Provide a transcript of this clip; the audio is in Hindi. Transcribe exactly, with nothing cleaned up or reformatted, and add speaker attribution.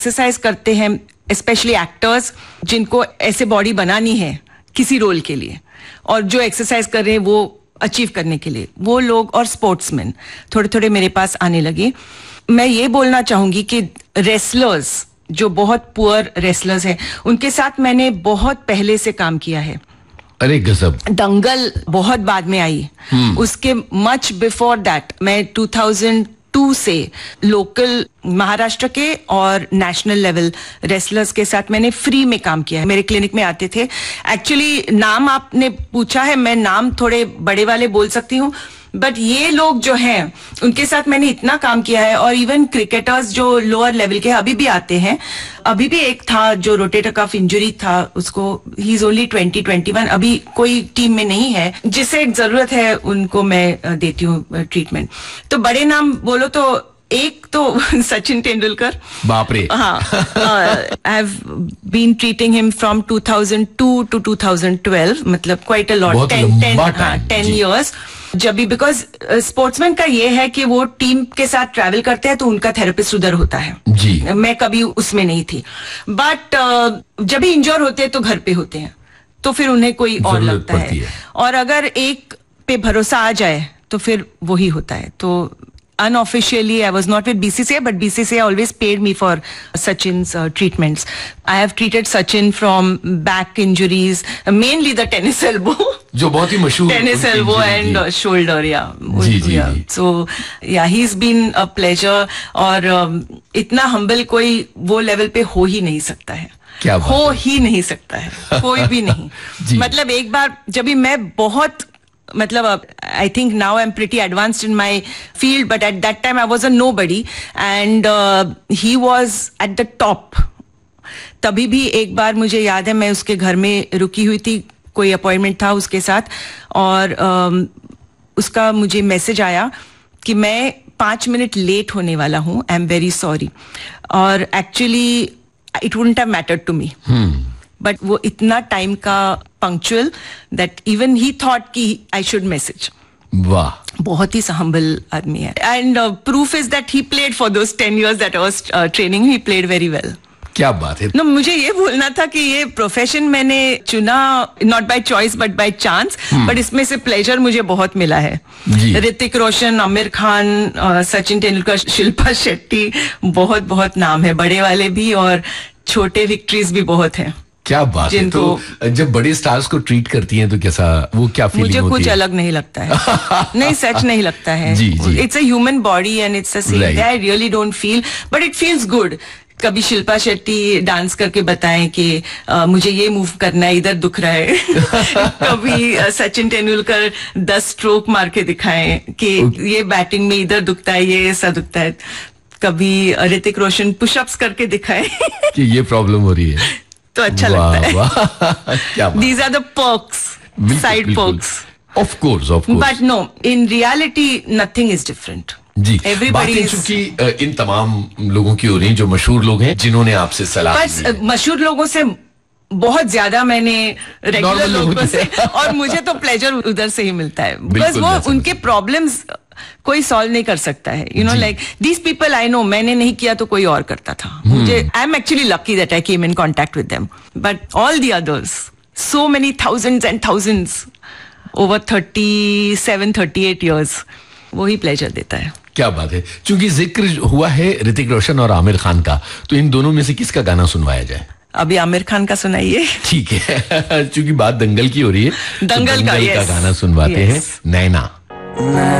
Speaker 1: एक्सरसाइज करते हैं, स्पेशली एक्टर्स जिनको ऐसे बॉडी बनानी है किसी रोल के लिए, और जो एक्सरसाइज कर रहे हैं वो अचीव करने के लिए, वो लोग और स्पोर्ट्समैन थोड़े थोड़े मेरे पास आने लगे. मैं ये बोलना चाहूंगी कि रेसलर्स जो बहुत पुअर रेसलर्स हैं, उनके साथ मैंने बहुत पहले से काम किया है.
Speaker 2: अरे गजब.
Speaker 1: दंगल बहुत बाद में आई. hmm. उसके मच बिफोर दैट मैं टू थाउजेंड टू से लोकल महाराष्ट्र के और नेशनल लेवल रेसलर्स के साथ मैंने फ्री में काम किया है. मेरे क्लिनिक में आते थे. एक्चुअली नाम आपने पूछा है, मैं नाम थोड़े बड़े वाले बोल सकती हूँ, बट ये लोग जो हैं उनके साथ मैंने इतना काम किया है. और इवन क्रिकेटर्स जो लोअर लेवल के अभी भी आते हैं. अभी भी एक था जो रोटेटर कफ इंजरी था, उसको he is only twenty twenty one, अभी कोई टीम में नहीं है, जिसे जरूरत है उनको मैं देती हूँ ट्रीटमेंट. तो बड़े नाम बोलो तो एक तो सचिन तेंदुलकर.
Speaker 2: बाप रे.
Speaker 1: हाँ, I have been treating him from two thousand to to two thousand twelve, मतलब quite a lot, ten years. जब भी, बिकॉज स्पोर्ट्समैन का ये है कि वो टीम के साथ ट्रैवल करते हैं तो उनका थेरेपिस्ट उधर होता है.
Speaker 2: जी.
Speaker 1: मैं कभी उसमें नहीं थी, बट uh, जब भी इंजोर होते हैं तो घर पे होते हैं, तो फिर उन्हें कोई और लगता है. है और अगर एक पे भरोसा आ जाए तो फिर वही होता है. तो unofficially I was not with B C C I, but B C C I always paid me for Sachin's uh, treatments. I have treated Sachin from back injuries, uh, mainly the tennis elbow.
Speaker 2: जो बहुत ही मशहूर
Speaker 1: tennis elbow and uh, shoulder, yeah.
Speaker 2: Ji, ji,
Speaker 1: yeah.
Speaker 2: Ji.
Speaker 1: So yeah, he's been a pleasure. और um, इतना humble कोई वो लेवल पे हो ही नहीं सकता है.
Speaker 2: क्या
Speaker 1: हो ही नहीं सकता है, कोई भी नहीं. मतलब एक बार जब भी मैं बहुत मतलब I think now I'm pretty advanced in my field, but at that time I was a nobody and uh, he was at the top. तभी भी एक बार मुझे याद है, मैं उसके घर में रुकी हुई थी, कोई अपॉइंटमेंट था उसके साथ, और uh, उसका मुझे मैसेज आया कि मैं पांच मिनट लेट होने वाला हूँ, आई एम वेरी सॉरी. और actually it wouldn't have mattered to me, but वो इतना टाइम का punctual that even he thought कि आई शुड मैसेज.
Speaker 2: वाह.
Speaker 1: बहुत ही हम्बल आदमी है. And proof is that he played for those ten years that I was training, he played very well.
Speaker 2: क्या बात है.
Speaker 1: no, मुझे ये बोलना था कि ये प्रोफेशन मैंने चुना not by choice but by chance, but इसमें से प्लेजर मुझे बहुत मिला है. ऋतिक रोशन, आमिर खान, सचिन तेंदुलकर, शिल्पा शेट्टी, बहुत बहुत नाम है, बड़े वाले भी और छोटे विक्ट्रीज भी बहुत हैं.
Speaker 2: क्या बात है. तो जब बड़े स्टार्स को ट्रीट करती हैं तो कैसा, वो क्या फीलिंग
Speaker 1: मुझे
Speaker 2: होती
Speaker 1: कुछ
Speaker 2: है?
Speaker 1: अलग नहीं लगता है. नहीं, सच नहीं लगता है. It's a human body and it's a same. I really don't feel, but it feels good. कभी शिल्पा शेट्टी डांस करके बताएं कि uh, मुझे ये मूव करना है, इधर दुख रहा है. कभी uh, सचिन तेंदुलकर दस स्ट्रोक मार के दिखाएं कि ये बैटिंग में इधर दुखता है, ये ऐसा दुखता है. कभी ऋतिक रोशन पुशअप्स करके दिखाएं
Speaker 2: कि ये प्रॉब्लम हो रही है,
Speaker 1: तो अच्छा लगता है.
Speaker 2: क्या
Speaker 1: these are the perks, side perks.
Speaker 2: Of course, of course.
Speaker 1: But no, in reality nothing is different.
Speaker 2: Ji.
Speaker 1: Everybody
Speaker 2: बातें चूंकि इन तमाम लोगों की हो रही, जो मशहूर लोग हैं जिन्होंने आपसे सलाह दी है.
Speaker 1: मशहूर लोगों से बहुत ज्यादा मैंने रेगुलर लोगों से, और मुझे तो प्लेजर उधर से ही मिलता है, बिकॉज वो उनके प्रॉब्लम्स कोई सॉल्व नहीं कर सकता है. You know, like these people I know, मैंने नहीं किया तो कोई और करता था. मुझे, I am actually lucky that I came in contact with them, but all the others, so many thousands and thousands over thirty seven thirty eight years, वही प्लेजर देता है.
Speaker 2: क्या बात है. चूंकि जिक्र हुआ है ऋतिक रोशन और आमिर खान का, तो इन दोनों में से किसका गाना सुनवाया जाए?
Speaker 1: अभी आमिर खान का सुनाइए.
Speaker 2: ठीक है. चूंकि बात दंगल की हो रही है,
Speaker 1: दंगल,
Speaker 2: तो दंगल
Speaker 1: का,
Speaker 2: का
Speaker 1: yes.
Speaker 2: गाना सुनवाते yes. हैं, नैना.